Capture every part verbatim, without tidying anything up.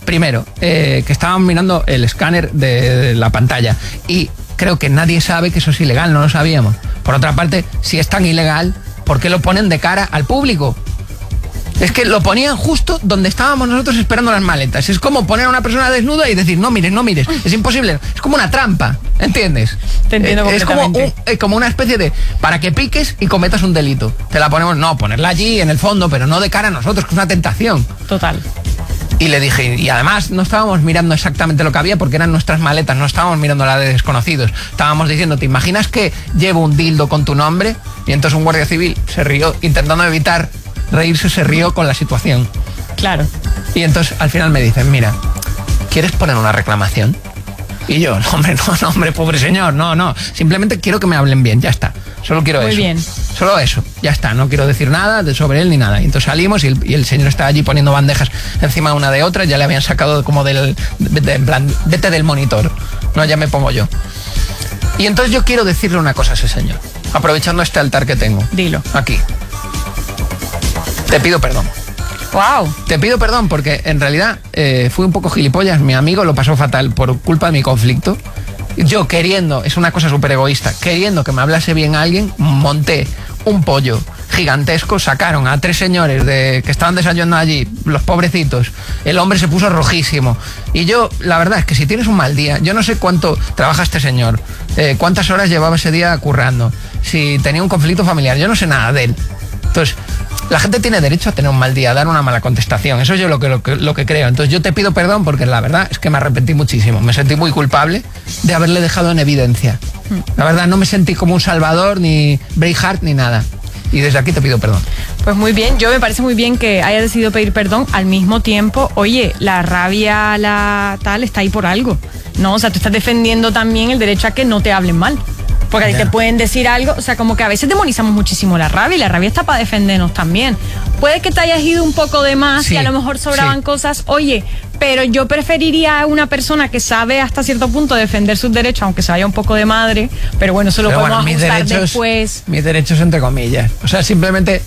primero, eh, que estábamos mirando el escáner de la pantalla y creo que nadie sabe que eso es ilegal, no lo sabíamos. Por otra parte, si es tan ilegal, ¿por qué lo ponen de cara al público? Es que lo ponían justo donde estábamos nosotros esperando las maletas. Es como poner a una persona desnuda y decir, no mires, no mires. Es imposible. Es como una trampa, ¿entiendes? Te entiendo eh, es como, un, completamente. eh, como una especie de, para que piques y cometas un delito. Te la ponemos, no, ponerla allí en el fondo, pero no de cara a nosotros, que es una tentación. Total. Y le dije, y además no estábamos mirando exactamente lo que había porque eran nuestras maletas, no estábamos mirando la de desconocidos. Estábamos diciendo, ¿te imaginas que llevo un dildo con tu nombre? Y entonces un guardia civil se rió, intentando evitar reírse, se rió con la situación. Claro. Y entonces al final me dicen, mira, ¿quieres poner una reclamación? Y yo, no hombre, no, no hombre, pobre señor, no, no. Simplemente quiero que me hablen bien, ya está. Solo quiero Muy eso. bien. Solo eso, ya está. No quiero decir nada de sobre él ni nada. Y entonces salimos y el, y el señor estaba allí poniendo bandejas encima una de otra. Ya le habían sacado como del, de, de, en plan, vete del monitor. No, ya me pongo yo. Y entonces yo quiero decirle una cosa a ese señor, aprovechando este altar que tengo. Dilo. Aquí. Te pido perdón. Wow. Te pido perdón porque en realidad eh, fui un poco gilipollas. Mi amigo lo pasó fatal por culpa de mi conflicto. Yo queriendo, es una cosa súper egoísta, queriendo que me hablase bien alguien, monté un pollo gigantesco, sacaron a tres señores de, que estaban desayunando allí, los pobrecitos. El hombre se puso rojísimo. Y yo, la verdad es que si tienes un mal día, yo no sé cuánto trabaja este señor, eh, cuántas horas llevaba ese día currando, si tenía un conflicto familiar, yo no sé nada de él. Entonces, la gente tiene derecho a tener un mal día, a dar una mala contestación. Eso es yo lo que, lo, que, lo que creo. Entonces yo te pido perdón porque la verdad es que me arrepentí muchísimo. Me sentí muy culpable de haberle dejado en evidencia. La verdad, no me sentí como un salvador, ni Braveheart, ni nada. Y desde aquí te pido perdón. Pues muy bien, yo me parece muy bien que haya decidido pedir perdón. Al mismo tiempo, oye, la rabia, la tal, está ahí por algo, ¿no? O sea, tú estás defendiendo también el derecho a que no te hablen mal. Porque a ti te pueden decir algo, o sea, como que a veces demonizamos muchísimo la rabia y la rabia está para defendernos también. Puede que te hayas ido un poco de más sí, y a lo mejor sobraban sí. cosas, oye, pero yo preferiría a una persona que sabe hasta cierto punto defender sus derechos, aunque se vaya un poco de madre, pero bueno, eso lo Pero podemos bueno, mis ajustar derechos, después. Mis derechos entre comillas. O sea, simplemente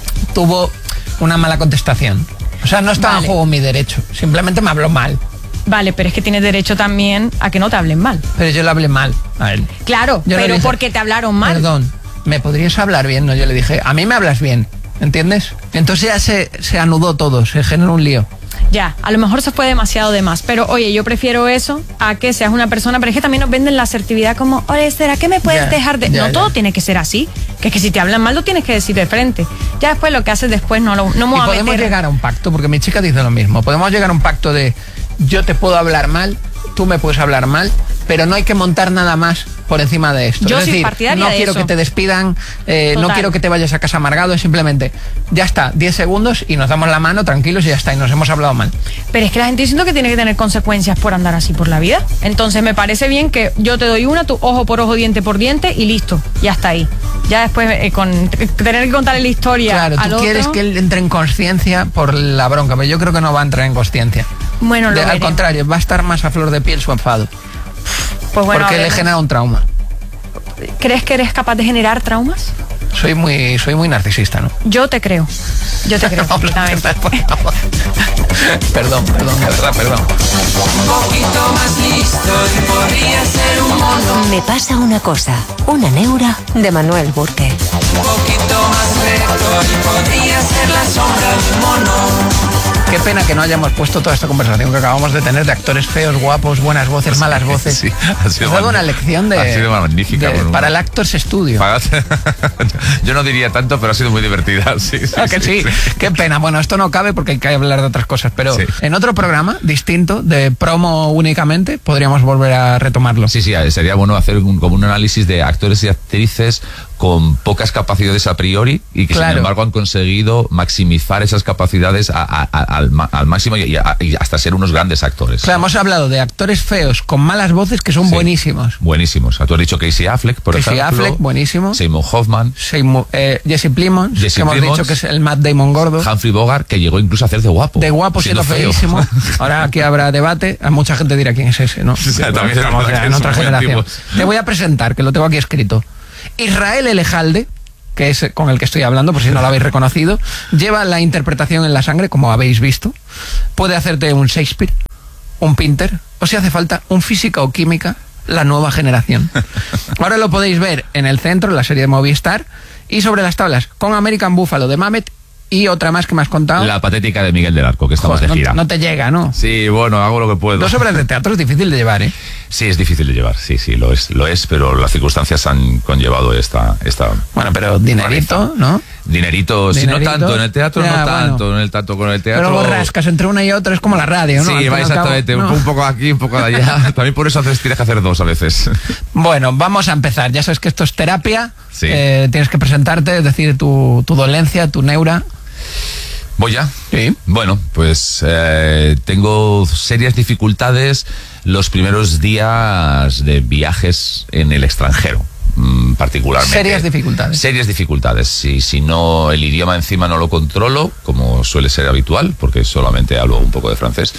tuvo una mala contestación. O sea, no estaba Vale. en juego mi derecho, simplemente me habló mal. Vale, pero es que tienes derecho también a que no te hablen mal. Pero yo le hablé mal a él. Claro, Yo le pero dije, porque te hablaron mal. Perdón, ¿me podrías hablar bien? No, yo le dije, a mí me hablas bien, ¿entiendes? Entonces ya se, se anudó todo, se generó un lío. Ya, a lo mejor se fue demasiado de más, pero oye, yo prefiero eso a que seas una persona, pero es que también nos venden la asertividad como, oye, ¿será que me puedes Ya, dejar de...? ya, no ya. todo tiene que ser así, que es que si te hablan mal lo tienes que decir de frente. Ya después lo que haces después no lo no me Y voy a podemos meter. llegar a un pacto, porque mi chica dice lo mismo, podemos llegar a un pacto de yo te puedo hablar mal, tú me puedes hablar mal, pero no hay que montar nada más por encima de esto. Yo es soy decir, partidaria no de quiero eso. que te despidan, eh, no Total. quiero que te vayas a casa amargado, es simplemente, ya está, diez segundos y nos damos la mano tranquilos y ya está, y nos hemos hablado mal. Pero es que la gente diciendo que tiene que tener consecuencias por andar así por la vida. Entonces me parece bien que yo te doy una, tu ojo por ojo, diente por diente y listo, ya está ahí. Ya después eh, con t- tener que contarle la historia Claro, al tú otro. quieres que él entre en conciencia por la bronca, pero yo creo que no va a entrar en conciencia. Bueno, lo De- Al veremos. contrario, va a estar más a flor de piel su enfado, Pues bueno, porque a le ver, genera un trauma. ¿crees que eres capaz de generar traumas? Soy muy, soy muy narcisista, ¿no? Yo te creo. Yo te creo completamente. Perdón, perdón, de verdad, perdón. Un poquito más listo y podría ser un mono. Me pasa una cosa, una neura de Manuel Burke. Un poquito más recto y podría ser la sombra de un mono. Qué pena que no hayamos puesto toda esta conversación que acabamos de tener de actores feos, guapos, buenas voces, malas voces. Sí, ha sido Nos ha dado una magnífica. lección de, Ha sido magnífica, de- bueno, para el bueno. Actors Studio. Para- Yo no diría tanto, pero ha sido muy divertida. Sí, sí, ¿A que sí? Qué pena. Bueno, esto no cabe porque hay que hablar de otras cosas, pero Sí. en otro programa distinto, de promo únicamente, podríamos volver a retomarlo. Sí, sí, sería bueno hacer un, como un análisis de actores y actrices con pocas capacidades a priori y que Claro. sin embargo han conseguido maximizar esas capacidades a- a- a- al, ma- al máximo y, a- y hasta ser unos grandes actores. Claro, hemos hablado de actores feos con malas voces que son Sí. buenísimos. Buenísimos. Tú has dicho Casey Affleck, por Casey ejemplo. Affleck, buenísimo. Seymour Hoffman. Seymour- eh, Jesse Plemons, Jesse que hemos Plemons. dicho que es el Matt Damon gordo. Humphrey Bogart, que llegó incluso a hacer de guapo. De guapo siendo feo. feísimo. Ahora aquí habrá debate. Mucha gente dirá quién es ese, ¿no? sea, también es Estamos verdad ya que en son otra muy generación. antiguos. Te voy a presentar, que lo tengo aquí escrito. Israel Elejalde, que es con el que estoy hablando, por si no lo habéis reconocido, lleva la interpretación en la sangre, como habéis visto. Puede hacerte un Shakespeare, un Pinter o si hace falta un Física o Química, la nueva generación. Ahora lo podéis ver en el centro, en la serie de Movistar, y sobre las tablas con American Buffalo de Mamet y otra más que me has contado. La patética de Miguel del Arco, que estamos Joder, de gira. No, no te llega, ¿no? Sí, bueno, hago lo que puedo. Dos obras de teatro es difícil de llevar, ¿eh? Sí, es difícil de llevar, sí, sí, lo es, lo es, pero las circunstancias han conllevado esta... esta Bueno, pero dinerito, ¿no? Dinerito, sí, no Dinerito. tanto, en el teatro Ya, no tanto, bueno. en el tanto con el teatro... Pero borrascas entre una y otra, es como la radio, ¿no? Al Sí, fin va y al cabo, exactamente, ¿no? un poco aquí, un poco de allá. También por eso haces, tienes que hacer dos a veces. Bueno, vamos a empezar. Ya sabes que esto es terapia. Sí. Eh, tienes que presentarte, es decir, tu, tu dolencia, tu neura. ¿Voy ya? Sí. Bueno, pues eh, tengo serias dificultades los primeros días de viajes en el extranjero, mm, particularmente. Serias dificultades. Serias dificultades. Si, si no, el idioma encima no lo controlo, como suele ser habitual, porque solamente hablo un poco de francés,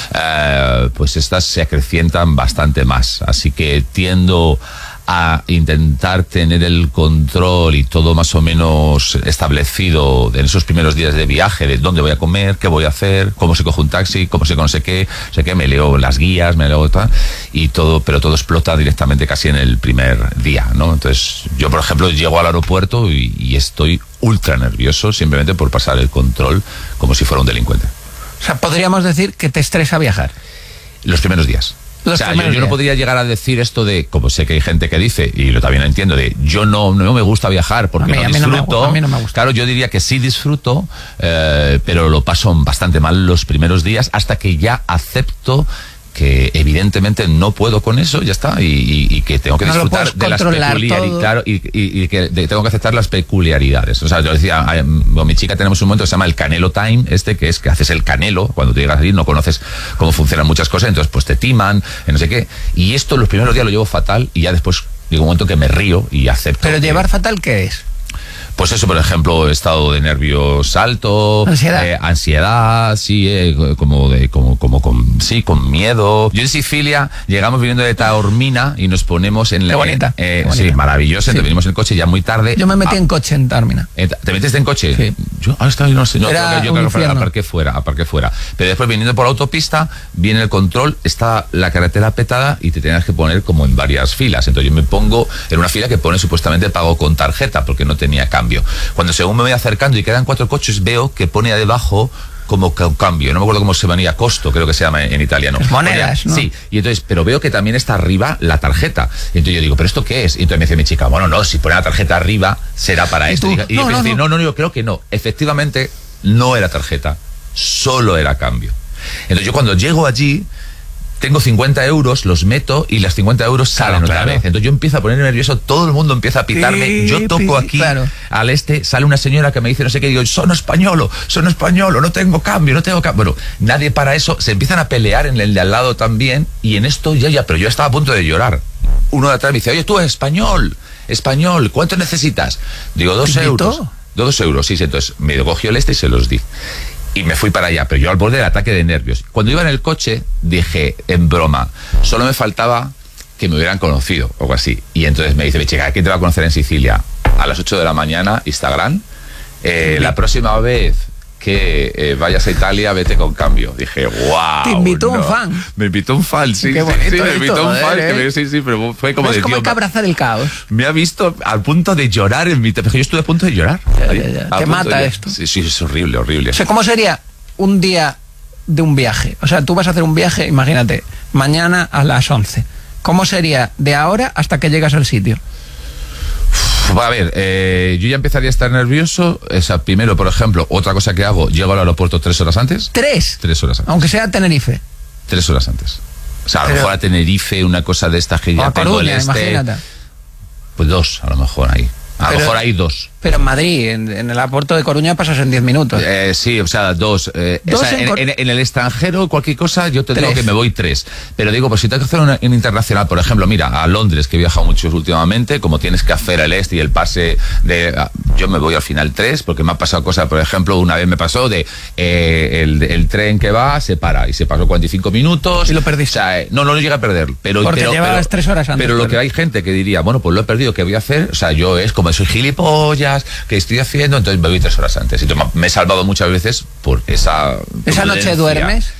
eh, pues estas se acrecientan bastante más. Así que tiendo a intentar tener el control y todo más o menos establecido en esos primeros días de viaje, de dónde voy a comer, qué voy a hacer, cómo se coge un taxi, cómo se conoce qué, sé qué, me leo las guías, me leo tal, y todo, pero todo explota directamente casi en el primer día, ¿no? Entonces, yo por ejemplo llego al aeropuerto y, y estoy ultra nervioso simplemente por pasar el control como si fuera un delincuente. O sea, podríamos decir que te estresa viajar. Los primeros días. Los o sea, yo, primeros yo no días. podría llegar a decir esto de, como sé que hay gente que dice, y lo también lo entiendo, de yo no, no me gusta viajar porque A mí- no a mí no me disfruto. gusta, a mí no me gusta. Claro, yo diría que sí disfruto, eh, pero lo paso bastante mal los primeros días hasta que ya acepto que evidentemente no puedo con eso, ya está, y, y, y que tengo que No lo disfrutar puedes de las controlar peculiaridades, todo. claro, y, y, y que de- tengo que aceptar las peculiaridades. O sea, yo decía, ay, con mi chica tenemos un momento que se llama el canelo time, este que es que haces el canelo, cuando te llegas allí no conoces cómo funcionan muchas cosas, entonces pues te timan, eh, no sé qué, y esto los primeros días lo llevo fatal y ya después llega un momento que me río y acepto. Pero que- llevar fatal, ¿qué es? Pues eso, por ejemplo, estado de nervios alto, Ansiedad. eh, ansiedad, sí, eh, como de, como, como con, sí, con miedo. Yo en Sicilia llegamos viniendo de Taormina y nos ponemos en la, Qué bonita, eh, qué bonita. sí, maravilloso. Sí. Entonces venimos en el coche ya muy tarde. Yo me metí Ah, en coche en Tármina. eh, ¿Te metiste en coche? Sí. Yo ahora estaba, no sé, no, Era creo que yo un creo que infierno. aparqué fuera, aparqué fuera. Pero después viniendo por la autopista, viene el control, está la carretera petada y te tenías que poner como en varias filas. Entonces yo me pongo en una fila que pone supuestamente pago con tarjeta porque no tenía cambio. Cuando según me voy acercando y quedan cuatro coches, veo que pone debajo como ca- cambio, no me acuerdo cómo se venía, costo, creo que se llama en italiano. Es monedas, Ponía- ¿no? Sí, y entonces, pero veo que también está arriba la tarjeta. Y entonces yo digo, ¿pero esto qué es? Y entonces me dice mi chica, bueno, no, si pone la tarjeta arriba, será para ¿Y esto. tú? Y, y No, yo no, pensé, no. no, no, no, yo creo que no. Efectivamente, no era tarjeta, solo era cambio. Entonces yo cuando llego allí, tengo cincuenta euros, los meto y las cincuenta euros salen Claro, otra claro. vez. Entonces yo empiezo a poner nervioso, todo el mundo empieza a pitarme. Pi, Yo toco pi, aquí claro. al este, sale una señora que me dice no sé qué, y digo, son españolo, son españolo, no tengo cambio, no tengo cambio. Bueno, nadie para eso, se empiezan a pelear en el de al lado también, y en esto ya, ya, pero yo estaba a punto de llorar. Uno de atrás me dice, oye, tú, español, español, ¿cuánto necesitas? Digo, dos ¿Te invitó? euros. Dos euros, sí, sí, entonces me cogió el este y se los di. Y me fui para allá, pero yo al borde del ataque de nervios. Cuando iba en el coche, dije, en broma, solo me faltaba que me hubieran conocido, o algo así. Y entonces me dice, mi chica, ¿quién te va a conocer en Sicilia? A las ocho de la mañana, Instagram. Eh, la próxima vez que eh, vayas a Italia, vete con cambio. Dije, wow. Te invitó un fan. Me invitó un fan, sí. Qué sí, bonito sí, me esto, invitó un joder, fan. ¿eh? Que me, sí, sí, pero fue como No de es como tío, hay que abrazar el caos. me ha visto al punto de llorar en mi... Porque yo estuve a punto de llorar. Ya, Ahí, ya, ya. a Te punto mata de- esto. Sí, sí, es horrible, horrible. O sea, ¿cómo sería un día de un viaje? O sea, tú vas a hacer un viaje, imagínate, mañana a las once. ¿Cómo sería de ahora hasta que llegas al sitio? A ver, eh, yo ya empezaría a estar nervioso. O sea, primero, por ejemplo, otra cosa que hago, llego al aeropuerto tres horas antes. ¿Tres? Tres horas antes. Aunque sea Tenerife. Tres horas antes. O sea, a lo Pero- mejor a Tenerife, una cosa de estas que O ya a tengo el Coruña, este. imagínate. Pues dos, a lo mejor ahí. A lo Pero- mejor hay dos. Pero en Madrid, en, en el aeropuerto de Coruña pasas en diez minutos. Eh, sí, o sea, dos. Eh, Dos o sea, en en, Cor- en- en el extranjero, cualquier cosa, yo te digo Tres. que me voy tres. Pero digo, pues si tengo que hacer una, una internacional, por ejemplo, mira, a Londres, que he viajado mucho últimamente, como tienes que hacer el este y el pase de... ah, yo me voy al final tres, porque me ha pasado cosas, por ejemplo, una vez me pasó de eh, el, el tren que va, se para, y se pasó cuarenta y cinco minutos. Y lo perdiste. O sea, eh, no, no lo llegué a perder. Pero, Porque pero, llevabas pero- tres horas antes, Pero lo pero- que hay gente que diría, bueno, pues lo he perdido, ¿qué voy a hacer? O sea, yo es como soy gilipollas, que estoy haciendo, entonces me voy tres horas antes. Y me he salvado muchas veces por esa... ¿Esa noche prudencia. duermes?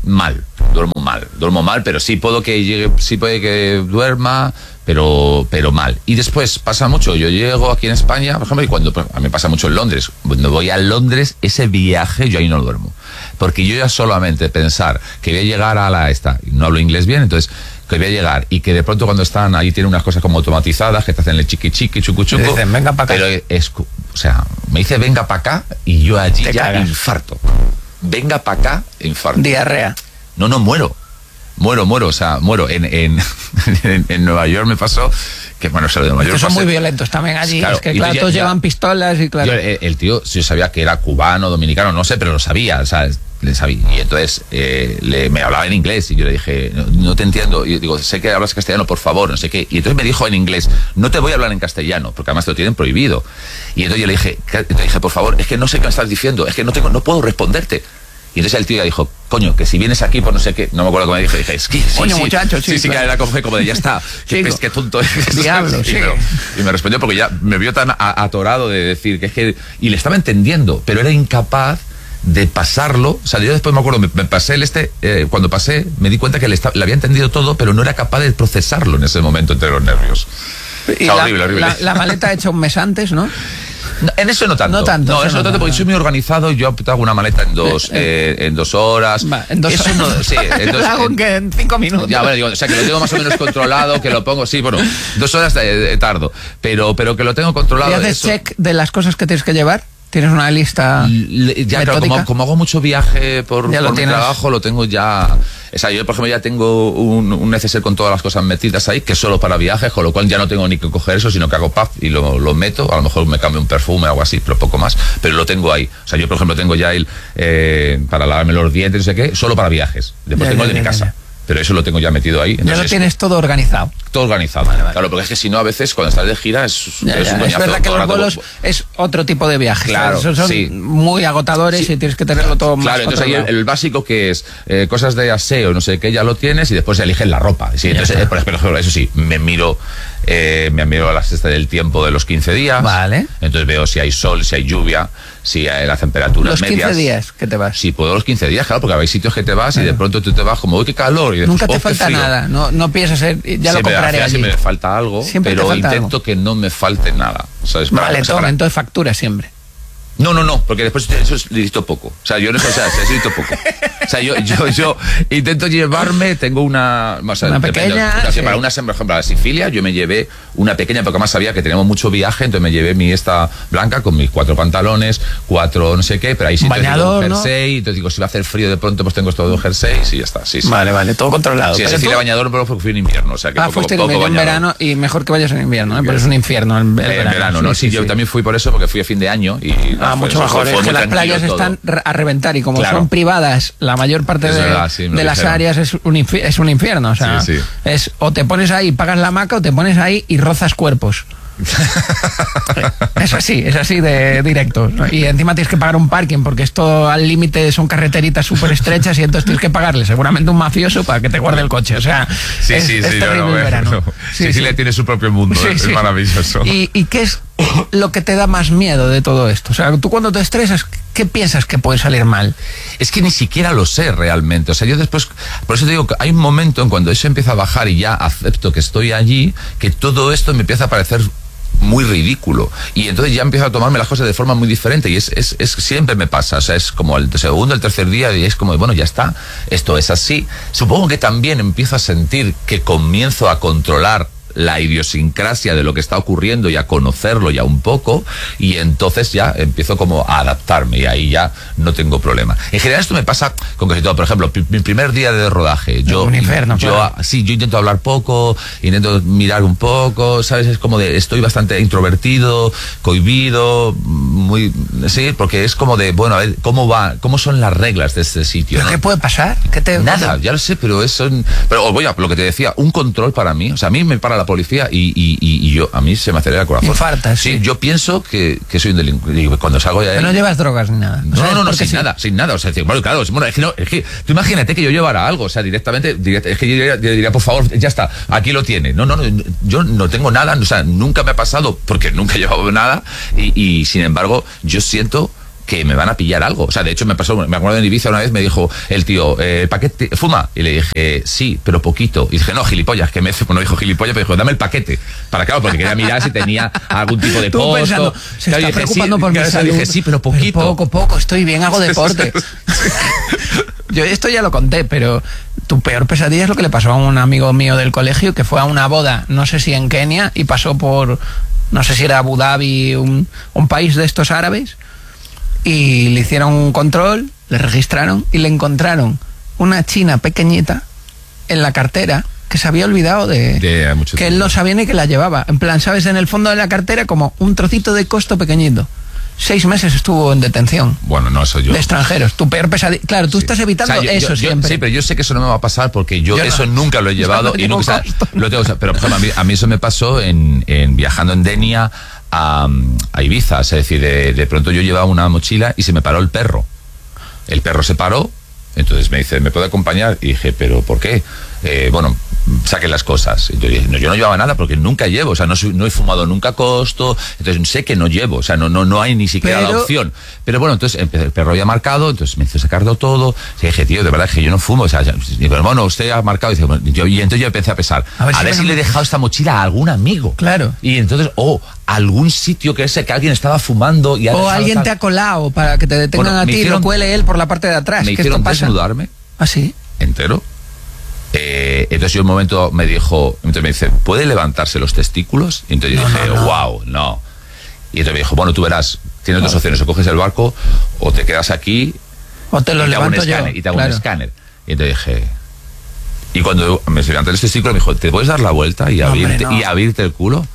mal, duermo mal, duermo mal, pero sí puedo que llegue, sí puede que duerma, pero pero mal. Y después pasa mucho, yo llego aquí en España, por ejemplo, y cuando a mí me pasa mucho en Londres, cuando voy a Londres, ese viaje yo ahí no duermo, porque yo ya solamente pensar que voy a llegar a la esta, no hablo inglés bien, entonces que voy a llegar y que de pronto cuando están ahí tienen unas cosas como automatizadas que te hacen el chiqui chiqui, chucu chucu, dicen, venga pa' acá. pero es, o sea, me dice venga para acá y yo allí Te ya cagas. infarto. Venga para acá, infarto. Diarrea. No, no, muero. Muero, muero, o sea, muero. En, en, en, en Nueva York me pasó que, bueno, eso de Nueva York Que son pasé- muy violentos también allí. Claro, es que, y claro, ya- todos ya- llevan pistolas y claro. Yo, el, el tío, yo sabía que era cubano, dominicano, no sé, pero lo sabía, o sea, le sabía. Y entonces eh, le, me hablaba en inglés y yo le dije, no, no te entiendo. Y yo digo, sé que hablas castellano, por favor, no sé qué. Y entonces me dijo en inglés, no te voy a hablar en castellano, porque además te lo tienen prohibido. Y entonces yo le dije, ¿qué? Te dije, por favor, es que no sé qué me estás diciendo, es que no tengo, no puedo responderte. Y entonces el tío ya dijo, coño, que si vienes aquí por no sé qué, no me acuerdo cómo me dijo, dije, es que sí, Coño, sí, muchacho, sí, sí, sí, claro. que era como, como de ya está, qué, Chico. pes- qué tonto es. Diablo, y, sí. pero- y me respondió porque ya me vio tan a- atorado de decir que es que, y le estaba entendiendo, pero era incapaz de pasarlo. O sea, yo después me acuerdo, me, me pasé el este, eh, cuando pasé, me di cuenta que le, esta- le había entendido todo, pero no era capaz de procesarlo en ese momento entre los nervios. Y Está la, horrible, horrible. La, la maleta hecha un mes antes, ¿no? No, en eso no tanto. No tanto, No, eso eso no no tanto tanto. porque soy muy organizado y yo hago una maleta en dos, eh, en dos horas. Va, en dos eso horas. no, sí, en Yo dos- lo hago en- en, que en cinco minutos. Ya, bueno, digo, o sea, que lo tengo más o menos controlado, que lo pongo, sí, bueno, dos horas de, de tardo, pero, pero que lo tengo controlado. ¿Y haces eso- check de las cosas que tienes que llevar? ¿Tienes una lista Le- ya, claro, metódica? como, como hago mucho viaje por, Ya lo por mi tienes. trabajo, lo tengo ya. O sea, yo, por ejemplo, ya tengo un, un neceser con todas las cosas metidas ahí, que es solo para viajes, con lo cual ya no tengo ni que coger eso, sino que hago paf y lo, lo meto. A lo mejor me cambio un perfume o algo así, pero poco más. Pero lo tengo ahí. O sea, yo, por ejemplo, tengo ya el eh, para lavarme los dientes, no sé qué, solo para viajes. Después Ya, tengo ya, el de mi ya, casa. ya. Pero eso lo tengo ya metido ahí. Ya lo Entonces, tienes todo organizado. todo organizado. Vale, vale. Claro, porque es que si no, a veces cuando estás de gira es, Ya, es ya. un Es coñazo. verdad que Todo los el rato, vuelos es otro tipo de viaje. Claro, Son, son sí. muy agotadores y tienes que tenerlo todo más Claro, entonces ahí el, controlado. el básico que es eh, cosas de aseo, no sé qué, ya lo tienes y después eliges la ropa. Sí, entonces, eh, por ejemplo, eso sí, me miro, eh, me miro a la sexta del tiempo de los quince días. Vale. Entonces veo si hay sol, si hay lluvia, si hay las temperaturas Los medias. quince días que te vas. Sí, puedo los quince días, claro, porque hay sitios que te vas y de pronto tú te vas como, uy, qué calor. Y después, Nunca te "Oh, qué falta frío". nada. No, no piensas, eh, ya lo Siempre, compraré al final allí. siempre me falta algo, Siempre te pero falta intento algo. que no me falte nada. ¿Sabes? Para- Vale, o sea, toma, para- entonces factura siempre. No, no, no, porque después eso es- necesito poco. O sea, yo no sé, o sea, necesito poco. O sea, yo, yo, yo intento llevarme, tengo una... O sea, Una depende, pequeña, o sea, sí. Para una, por ejemplo, a la Sicilia, yo me llevé una pequeña, porque además sabía que teníamos mucho viaje, entonces me llevé mi esta blanca con mis cuatro pantalones, cuatro no sé qué, pero ahí sí tengo Bañador, un ¿no? jersey, entonces digo, si va a hacer frío de pronto, pues tengo estos dos jerseys y ya está, sí, sí. Vale, vale, todo controlado. Sí, a Pero Sicilia tú- bañador, pero fui en invierno, o sea que Ah, poco, fuiste poco en bañador. verano y mejor que vayas en invierno, ¿eh? Pero es un infierno el, el En verano. verano, ¿no? Sí, yo también fui por eso, porque fui a fin de año y... Ah, no, fue- mucho fue- mejor. fue Es muy que las tranquilo playas todo. están re- a reventar y como Claro. son privadas, la mayor parte Es de, verdad, sí, me de lo las dijeron. áreas es un, infi- es un infierno. O sea, Sí, sí. es o te pones ahí, pagas la hamaca o te pones ahí y rozas cuerpos. Es así, es así de directo, ¿no? Y encima tienes que pagar un parking porque esto al límite son carreteritas súper estrechas y entonces tienes que pagarle seguramente un mafioso para que te guarde el coche. O sea, Sí, es, sí, es sí, terrible no, no, el eh, verano. no. Sí, Sicilia sí. tiene su propio mundo, Sí, es, sí. es maravilloso. ¿Y, ¿Y qué es lo que te da más miedo de todo esto? O sea, tú cuando te estresas, ¿qué piensas que puede salir mal? Es que ni siquiera lo sé realmente. O sea, yo después, por eso te digo que hay un momento en cuando eso empieza a bajar y ya acepto que estoy allí, que todo esto me empieza a parecer muy ridículo y entonces ya empiezo a tomarme las cosas de forma muy diferente y es, es, es siempre me pasa, o sea, es como el segundo, el tercer día y es como, bueno, ya está, esto es así. Supongo que también empiezo a sentir que comienzo a controlar la idiosincrasia de lo que está ocurriendo y a conocerlo ya un poco y entonces ya empiezo como a adaptarme y ahí ya no tengo problema. En general esto me pasa con casi todo. Por ejemplo, pi- mi primer día de rodaje, yo, Un infierno, yo claro. sí, yo intento hablar poco, intento mirar un poco, ¿sabes? Es como de, estoy bastante introvertido, cohibido, muy, sí, porque es como de, bueno, a ver, ¿cómo va? ¿Cómo son las reglas de este sitio? ¿Pero ¿no? qué puede pasar? ¿Qué te, Nada, ya lo sé, pero eso... Pero voy a lo que te decía, un control para mí. O sea, a mí me para la policía y, y, y, y yo, a mí se me acelera el corazón. Infartas, Sí, sí. yo pienso que, que soy un delincuente. Digo, cuando salgo de ahí... Pero no llevas drogas ni nada. O No, sea, no, no, porque sin sí. nada, sin nada. O sea, es decir, bueno, claro, es, bueno, es que no, es que tú imagínate que yo llevara algo, o sea, directamente, direct- es que yo diría, yo diría, por favor, ya está, aquí lo tiene. No, no, no, yo no tengo nada, o sea, nunca me ha pasado porque nunca he llevado nada y, y sin embargo, yo siento que me van a pillar algo. O sea, de hecho me pasó, me acuerdo en Ibiza una vez, me dijo el tío, eh, paquete, fuma. Y le dije, sí, pero poquito. Y dije, no, gilipollas, que me no dijo gilipollas, pero dijo, dame el paquete. Para claro, porque quería mirar si tenía algún tipo de Tú costo. pensando, se Claro, está dije, preocupando sí, por mi claro, salud. dije, sí, pero poquito. Pero poco, poco, estoy bien, hago deporte. Yo esto ya lo conté, pero tu peor pesadilla es lo que le pasó a un amigo mío del colegio, que fue a una boda, no sé si en Kenia, y pasó por, no sé si era Abu Dhabi, un, un país de estos árabes, y le hicieron un control, le registraron y le encontraron una china pequeñita en la cartera que se había olvidado de, De mucho que tiempo. él no sabía ni que la llevaba. En plan, ¿sabes? En el fondo de la cartera como un trocito de costo pequeñito. Seis meses estuvo en detención. Bueno, no, eso yo... De extranjeros. Tu peor pesadilla. Claro, tú Sí. estás evitando O sea, yo- eso yo- yo- siempre. Sí, pero yo sé que eso no me va a pasar porque yo, Yo no. eso nunca lo he llevado Yo no y nunca tengo o sea, costo. lo tengo. O sea, pero por ejemplo, a mí, a mí eso me pasó en, en viajando en Denia a, a Ibiza. Es decir, de, de pronto yo llevaba una mochila y se me paró el perro. El perro se paró, entonces me dice, ¿me puede acompañar? Y dije, ¿pero por qué? Eh, bueno, saquen las cosas. Entonces, dije, no, yo no llevaba nada porque nunca llevo, o sea, no, soy- no he fumado nunca costo, entonces sé que no llevo, o sea, no, no, no hay ni siquiera Pero- la opción. Pero bueno, entonces el perro había marcado, entonces me hizo sacarlo todo. Y dije, tío, de verdad que yo no fumo. O sea, y pero bueno, usted ha marcado. Y, dice, bueno, yo, y entonces yo empecé a pensar, A a ver ver, si si me- le he dejado esta mochila a algún amigo. Claro. Y entonces, o algún sitio que ese que alguien estaba fumando y ha O dejado alguien tal. te ha colado para que te detengan Bueno, a me ti y hicieron- lo cuele él por la parte de atrás. Me que hicieron esto pasa. desnudarme ¿Ah, sí? entero. Eh, entonces yo un momento me dijo, entonces me dice, ¿puede levantarse los testículos? Y entonces yo No, dije, no, no. wow, no. Y entonces me dijo, bueno, tú verás, tienes dos opciones, o coges el barco o te quedas aquí O te lo y te hago un levanto yo. escáner. Y te hago Claro. un escáner. Y entonces dije... Y cuando me levanté los testículos me dijo, ¿te puedes dar la vuelta y, No, hombre, abrirte, no. y abrirte el culo?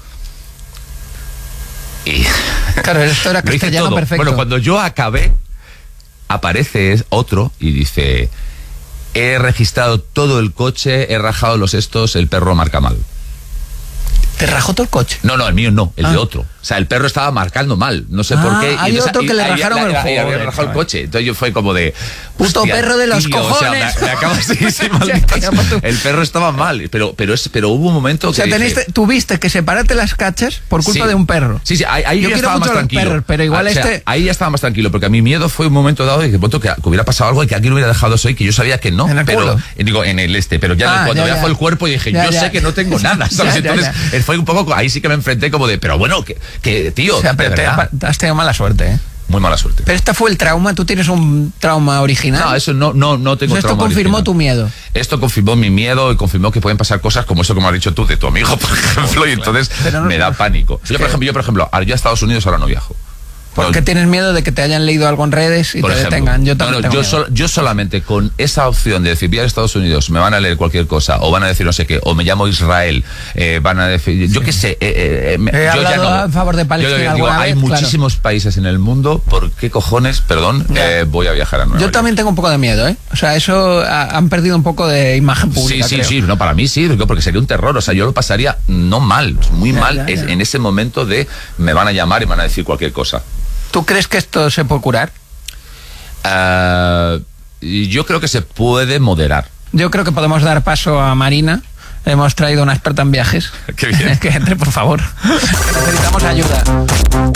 Y... Claro, esto era Lo hice castellano todo. perfecto. Bueno, cuando yo acabé, aparece otro y dice, he registrado todo el coche, he rajado los estos, el perro marca mal. ¿Te rajó todo el coche? No, no, el mío no, el Ah. de otro. O sea, el perro estaba marcando mal, no sé Ah, por qué. hay entonces- otro que le había- rajaron el y había joder, rajado el chaval. coche. Entonces yo fue como de... Puto hostia, perro de los tío, o sea, cojones. me, me acabo, sí, sí, O sea, maldita que sea. llama tú. El perro estaba mal, pero, pero, es, pero hubo un momento O sea, que dije- teniste, tuviste que separarte las cachas por culpa Sí. de un perro. Sí, sí, ahí, ahí Yo ya quiero estaba mucho más a los tranquilo. perros, pero igual Ah, o sea, este- ahí ya estaba más tranquilo, porque a mi miedo fue un momento dado de que, punto, que, que hubiera pasado algo y que alguien hubiera dejado eso ahí, que yo sabía que no. ¿En el pero, culo? eh, digo, en el este, pero ya Ah, cuando ya, ya ya. fue el cuerpo y dije, Ya, yo ya. sé que no tengo nada, ¿sabes? Ya, ya, Entonces, ya. eh, fue un poco, ahí sí que me enfrenté como de, pero bueno, que, que tío, O sea, de pero te, verdad, has tenido mala suerte, ¿eh? muy mala suerte. Pero este fue el trauma. Tú tienes un trauma original. No, eso no, no, no tengo O sea, esto trauma confirmó original. tu miedo. Esto confirmó mi miedo y confirmó que pueden pasar cosas como eso que me has dicho tú de tu amigo, por ejemplo, y entonces Pero no- me da pánico. Yo, que- por ejemplo, yo, por ejemplo, ahora yo a Estados Unidos ahora no viajo. ¿Por qué No, tienes miedo de que te hayan leído algo en redes y por te ejemplo. detengan? Yo No, también no, tengo yo, miedo. sol- yo solamente con esa opción de decir, voy a Estados Unidos, me van a leer cualquier cosa, o van a decir no sé qué, o me llamo Israel, eh, van a decir, yo qué sé, eh, eh, eh, me- He yo ya hablado no. a favor de Palestina Yo digo, alguna hay vez, claro. muchísimos países en el mundo, ¿por qué cojones, perdón, Ya. eh, voy a viajar a Nueva Yo York? también tengo un poco de miedo, ¿eh? O sea, eso ha- han perdido un poco de imagen Sí, pública. sí, creo. sí, no, para mí sí, digo, porque sería un terror, o sea, yo lo pasaría no mal, muy Ya, mal ya, ya. En, en ese momento de me van a llamar y me van a decir cualquier cosa. ¿Tú crees que esto se puede curar? Ah, y yo creo que se puede moderar. Yo creo que podemos dar paso a Marina. Hemos traído una experta en viajes. Qué bien. Que entre, por favor. Que necesitamos ayuda.